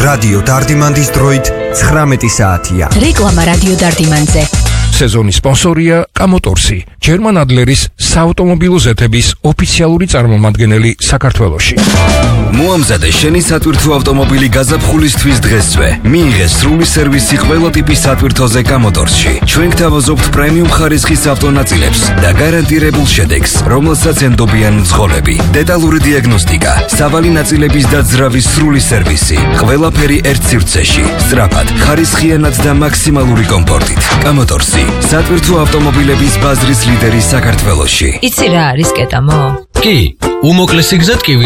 რადიო დარდიმანდის დროით 19 საათია. რეკლამა რადიო დარდიმანდზე. სეზონის სპონსორია კამოტორსი, ჯერმან ადლერის საავტომობილო ზეთების ოფიციალური წარმომადგენელი საქართველოში. მოამზადე შენი სატვირთო ავტომობილი გაზაფხულისთვის დღესვე. მიიღე სრული სერვისი ყველა ტიპის სატვირთოზე კამოტორსში. ჩვენ გთავაზობთ პრემიუმ ხარისხის ავტონაწილებს და გარანტირებულ შედეგს, რომელსაც ენდობიან მძღოლები. დეტალური დიაგნოსტიკა, სავალი ნაწილების დაძრავის სრული სერვისი. ყველაფერი ერთ სივრცეში, სწრაფად, ხარისხიანად და მაქსიმალური კომფორტით. კამოტორსი, სატვირთო ავტომობილების ბაზრის ლიდერი საქართველოში. იცი რა არის კეტამო? კი, უმოკლესი გზად კი